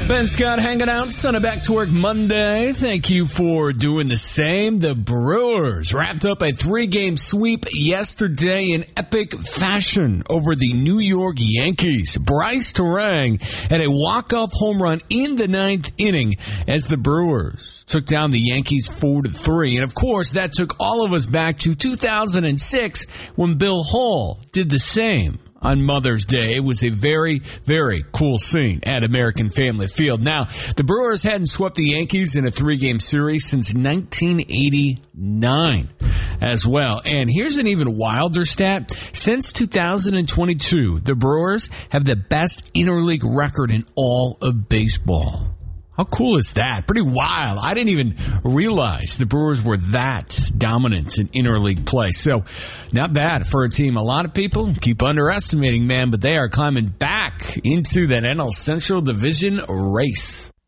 Ben Scott hanging out, send it back to work Monday. Thank you for doing the same. The Brewers wrapped up a 3-game sweep yesterday in epic fashion over the New York Yankees. Bryce Terang had a walk-off home run in the 9th inning as the Brewers took down the Yankees 4-3. And of course, that took all of us back to 2006 when Bill Hall did the same on Mother's Day. It was a very, very cool scene at American Family Field. Now, the Brewers hadn't swept the Yankees in a 3-game series since 1989 as well. And here's an even wilder stat. Since 2022, the Brewers have the best interleague record in all of baseball. How cool is that? Pretty wild. I didn't even realize the Brewers were that dominant in interleague play. So, not bad for a team. A lot of people keep underestimating, man, but they are climbing back into that NL Central Division race.